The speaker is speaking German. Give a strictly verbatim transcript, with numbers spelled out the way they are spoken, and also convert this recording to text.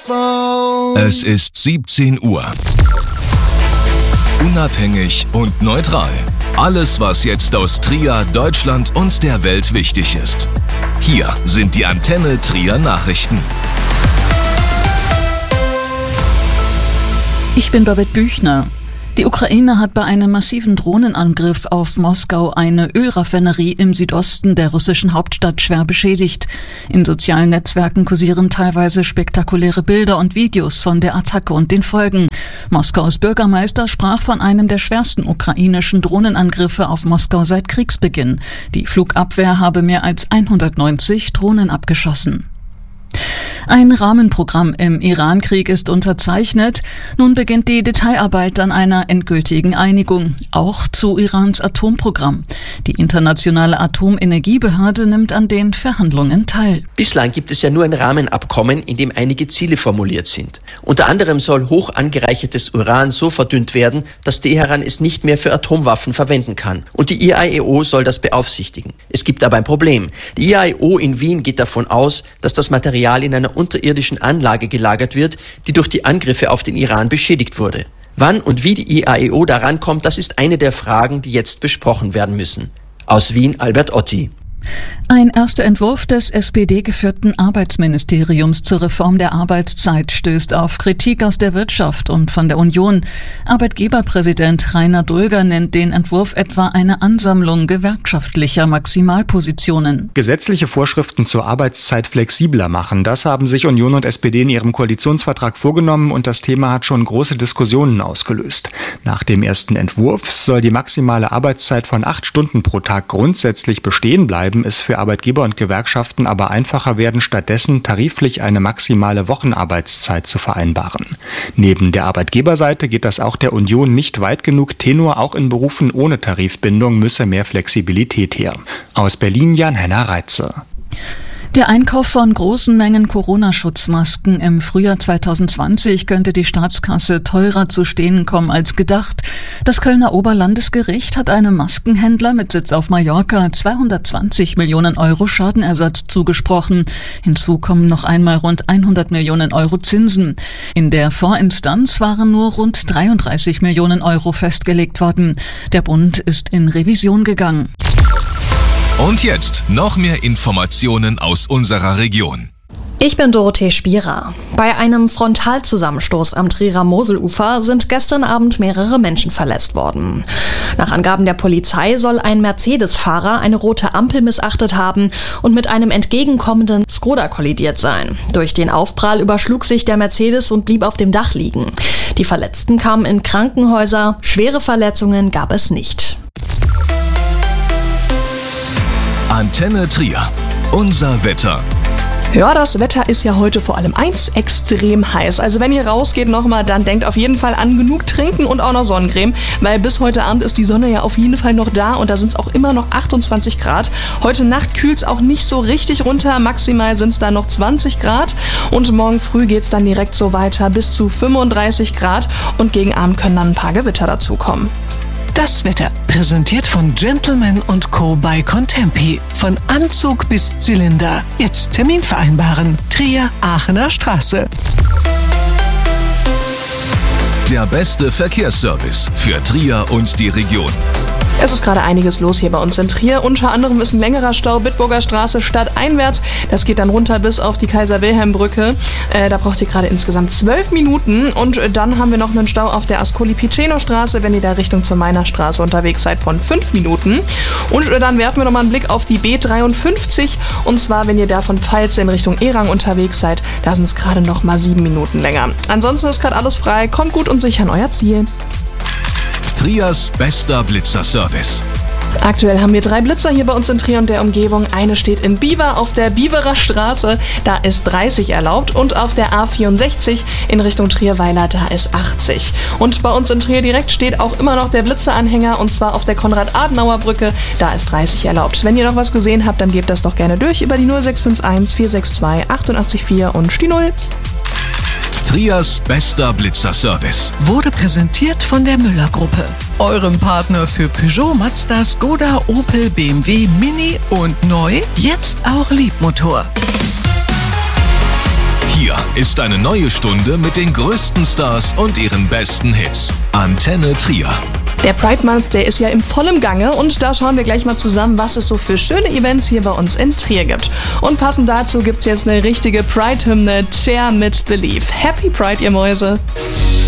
Es ist siebzehn Uhr. Unabhängig und neutral. Alles, was jetzt aus Trier, Deutschland und der Welt wichtig ist. Hier sind die Antenne Trier Nachrichten. Ich bin Babette Büchner. Die Ukraine hat bei einem massiven Drohnenangriff auf Moskau eine Ölraffinerie im Südosten der russischen Hauptstadt schwer beschädigt. In sozialen Netzwerken kursieren teilweise spektakuläre Bilder und Videos von der Attacke und den Folgen. Moskaus Bürgermeister sprach von einem der schwersten ukrainischen Drohnenangriffe auf Moskau seit Kriegsbeginn. Die Flugabwehr habe mehr als hundertneunzig Drohnen abgeschossen. Ein Rahmenprogramm im Iran-Krieg ist unterzeichnet. Nun beginnt die Detailarbeit an einer endgültigen Einigung, auch zu Irans Atomprogramm. Die internationale Atomenergiebehörde nimmt an den Verhandlungen teil. Bislang gibt es ja nur ein Rahmenabkommen, in dem einige Ziele formuliert sind. Unter anderem soll hoch angereichertes Uran so verdünnt werden, dass Teheran es nicht mehr für Atomwaffen verwenden kann. Und die I A E O soll das beaufsichtigen. Es gibt aber ein Problem. Die I A E O in Wien geht davon aus, dass das Material in einer unterirdischen Anlage gelagert wird, die durch die Angriffe auf den Iran beschädigt wurde. Wann und wie die I A E O daran kommt, das ist eine der Fragen, die jetzt besprochen werden müssen. Aus Wien, Albert Otti. Ein erster Entwurf des S P D-geführten Arbeitsministeriums zur Reform der Arbeitszeit stößt auf Kritik aus der Wirtschaft und von der Union. Arbeitgeberpräsident Rainer Dulger nennt den Entwurf etwa eine Ansammlung gewerkschaftlicher Maximalpositionen. Gesetzliche Vorschriften zur Arbeitszeit flexibler machen, das haben sich Union und S P D in ihrem Koalitionsvertrag vorgenommen und das Thema hat schon große Diskussionen ausgelöst. Nach dem ersten Entwurf soll die maximale Arbeitszeit von acht Stunden pro Tag grundsätzlich bestehen bleiben, es für Arbeitgeber und Gewerkschaften aber einfacher werden, stattdessen tariflich eine maximale Wochenarbeitszeit zu vereinbaren. Neben der Arbeitgeberseite geht das auch der Union nicht weit genug. Tenor, auch in Berufen ohne Tarifbindung müsse mehr Flexibilität her. Aus Berlin Jan-Henner Reitze. Der Einkauf von großen Mengen Corona-Schutzmasken im Frühjahr zwanzig zwanzig könnte die Staatskasse teurer zu stehen kommen als gedacht. Das Kölner Oberlandesgericht hat einem Maskenhändler mit Sitz auf Mallorca zweihundertzwanzig Millionen Euro Schadenersatz zugesprochen. Hinzu kommen noch einmal rund hundert Millionen Euro Zinsen. In der Vorinstanz waren nur rund dreiunddreißig Millionen Euro festgelegt worden. Der Bund ist in Revision gegangen. Und jetzt noch mehr Informationen aus unserer Region. Ich bin Dorothee Spierer. Bei einem Frontalzusammenstoß am Trierer Moselufer sind gestern Abend mehrere Menschen verletzt worden. Nach Angaben der Polizei soll ein Mercedes-Fahrer eine rote Ampel missachtet haben und mit einem entgegenkommenden Skoda kollidiert sein. Durch den Aufprall überschlug sich der Mercedes und blieb auf dem Dach liegen. Die Verletzten kamen in Krankenhäuser, schwere Verletzungen gab es nicht. Antenne Trier. Unser Wetter. Ja, das Wetter ist ja heute vor allem eins, extrem heiß. Also wenn ihr rausgeht nochmal, dann denkt auf jeden Fall an genug Trinken und auch noch Sonnencreme, weil bis heute Abend ist die Sonne ja auf jeden Fall noch da und da sind es auch immer noch achtundzwanzig Grad. Heute Nacht kühlt es auch nicht so richtig runter, maximal sind es da noch zwanzig Grad und morgen früh geht es dann direkt so weiter bis zu fünfunddreißig Grad und gegen Abend können dann ein paar Gewitter dazukommen. Das Wetter, präsentiert von Gentleman und Co. bei Contempi. Von Anzug bis Zylinder. Jetzt Termin vereinbaren. Trier, Aachener Straße. Der beste Verkehrsservice für Trier und die Region. Es ist gerade einiges los hier bei uns in Trier. Unter anderem ist ein längerer Stau Bitburger Straße stadteinwärts. Das geht dann runter bis auf die Kaiser-Wilhelm-Brücke. Äh, da braucht ihr gerade insgesamt zwölf Minuten. Und dann haben wir noch einen Stau auf der Ascoli-Piceno-Straße, wenn ihr da Richtung zur Meiner Straße unterwegs seid, von fünf Minuten. Und dann werfen wir nochmal einen Blick auf die B dreiundfünfzig. Und zwar, wenn ihr da von Pfalz in Richtung Erang unterwegs seid, da sind es gerade nochmal sieben Minuten länger. Ansonsten ist gerade alles frei. Kommt gut und sicher an euer Ziel. Triers bester Blitzerservice. Aktuell haben wir drei Blitzer hier bei uns in Trier und der Umgebung. Eine steht in Biewer auf der Biewerer Straße, da ist dreißig erlaubt und auf der A vierundsechzig in Richtung Trierweiler, da ist achtzig. Und bei uns in Trier direkt steht auch immer noch der Blitzeranhänger und zwar auf der Konrad-Adenauer-Brücke, da ist dreißig erlaubt. Wenn ihr noch was gesehen habt, dann gebt das doch gerne durch über die null sechs fünf eins vier sechs zwei acht acht vier und die null. Triers bester Blitzerservice wurde präsentiert von der Müller-Gruppe, eurem Partner für Peugeot, Mazda, Skoda, Opel, B M W, Mini und neu, jetzt auch Liebmotor. Hier ist eine neue Stunde mit den größten Stars und ihren besten Hits. Antenne Trier. Der Pride Month, der ist ja im vollen Gange und da schauen wir gleich mal zusammen, was es so für schöne Events hier bei uns in Trier gibt. Und passend dazu gibt's jetzt eine richtige Pride-Hymne, Cher mit Believe. Happy Pride, ihr Mäuse!